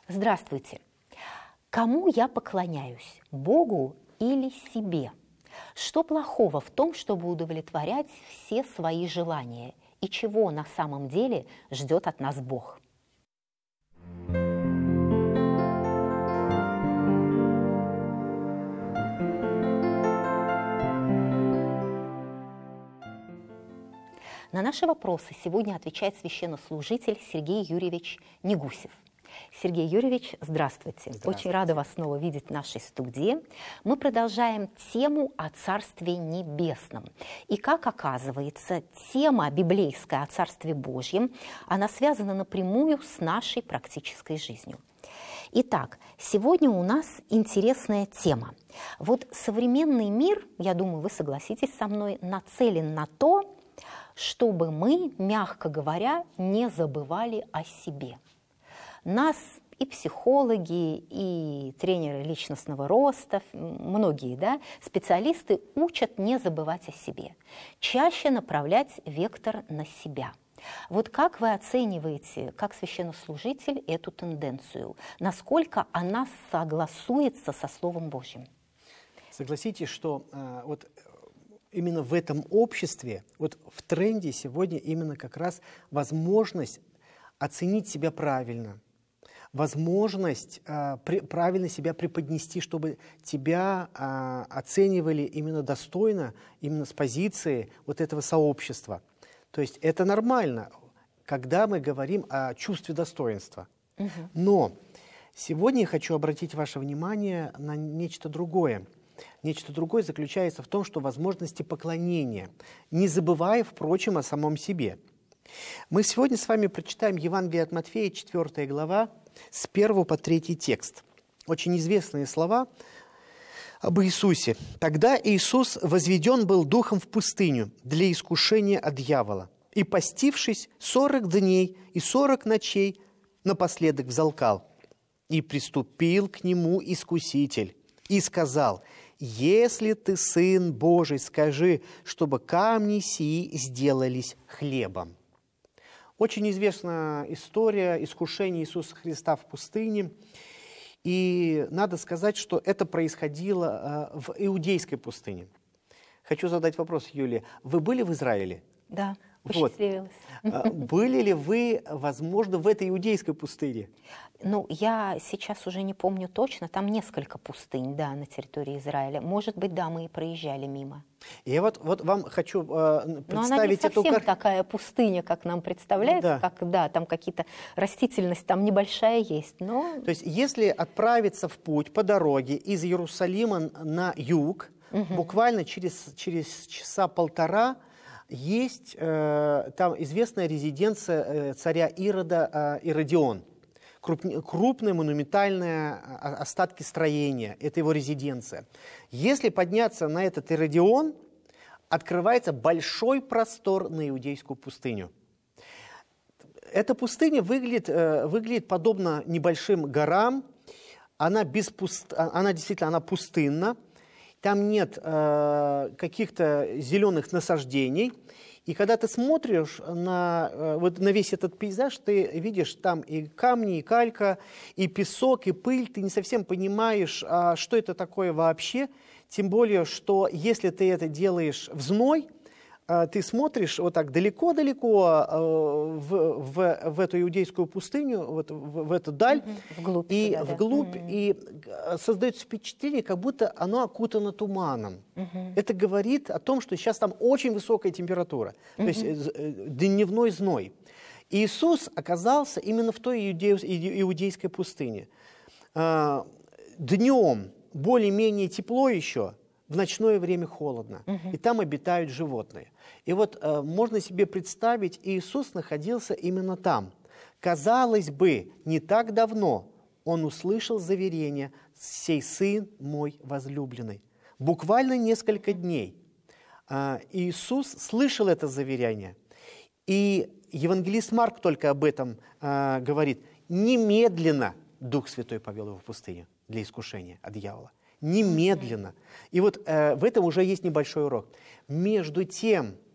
Здравствуйте. Кому я поклоняюсь, Богу или себе? Что плохого в том, чтобы удовлетворять все свои желания? И чего на самом деле ждет от нас Бог? На наши вопросы сегодня отвечает священнослужитель Сергей Юрьевич Негусев. Сергей Юрьевич, здравствуйте. Очень рада вас снова видеть в нашей студии. Мы продолжаем тему о Царстве Небесном. И, как оказывается, тема библейская о Царстве Божьем, она связана напрямую с нашей практической жизнью. Итак, сегодня у нас интересная тема. Вот современный мир, я думаю, вы согласитесь со мной, нацелен на то, чтобы мы, мягко говоря, не забывали о себе. Нас и психологи, и тренеры личностного роста, многие специалисты учат не забывать о себе, чаще направлять вектор на себя. Вот как вы оцениваете, как священнослужитель, эту тенденцию? Насколько она согласуется со Словом Божьим? Согласитесь, что именно в этом обществе, в тренде сегодня именно как раз возможность оценить себя правильно, возможность правильно себя преподнести, чтобы тебя оценивали именно достойно, именно с позиции этого сообщества. То есть это нормально, когда мы говорим о чувстве достоинства. Но сегодня я хочу обратить ваше внимание на нечто другое. Нечто другое заключается в том, что возможности поклонения, не забывая, впрочем, о самом себе. Мы сегодня с вами прочитаем Евангелие от Матфея, 4 глава, с 1 по 3 текст. Очень известные слова об Иисусе. «Тогда Иисус возведен был духом в пустыню для искушения от дьявола, и, постившись 40 дней и 40 ночей, напоследок взалкал. И приступил к нему искуситель, и сказал: „Если ты Сын Божий, скажи, чтобы камни сии сделались хлебом“». Очень известна история искушения Иисуса Христа в пустыне. И надо сказать, что это происходило в иудейской пустыне. Хочу задать вопрос, Юлия. Вы были в Израиле? Да, посчастливилась. Были ли вы, возможно, в этой иудейской пустыне? Ну, я сейчас уже не помню точно. Там несколько пустынь, на территории Израиля. Может быть, мы и проезжали мимо. Я вот вам хочу представить Но она не совсем эту такая пустыня, как нам представляется. Там какие-то растительность там небольшая есть. Но... То есть, если отправиться в путь по дороге из Иерусалима на юг, буквально через часа полтора есть там известная резиденция царя Ирода Иродион. Крупное монументальное остатки строения, это его резиденция. Если подняться на этот Иродион, открывается большой простор на иудейскую пустыню. Эта пустыня выглядит подобно небольшим горам, она действительно пустынна, там нет каких-то зеленых насаждений. И когда ты смотришь на весь этот пейзаж, ты видишь там и камни, и калька, и песок, и пыль. Ты не совсем понимаешь, что это такое вообще. Тем более, что если ты это делаешь в зной, ты смотришь вот так далеко-далеко в эту иудейскую пустыню, в эту даль, вглубь, и создается впечатление, как будто оно окутано туманом. Это говорит о том, что сейчас там очень высокая температура, то есть дневной зной. Иисус оказался именно в той иудейской пустыне. Днем более-менее тепло еще, в ночное время холодно, и там обитают животные. И можно себе представить, Иисус находился именно там. Казалось бы, не так давно он услышал заверение: «Сей Сын мой возлюбленный». Буквально несколько дней Иисус слышал это заверение. И евангелист Марк только об этом говорит. Немедленно Дух Святой повел его в пустыню для искушения от дьявола. Немедленно. И в этом уже есть небольшой урок. Между тем,